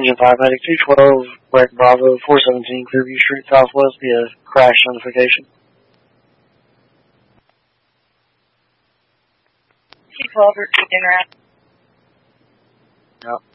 Engine 5, Medic 212, Break Bravo, 417, Clearview Street, Southwest, via crash notification. 212, interact. Yep.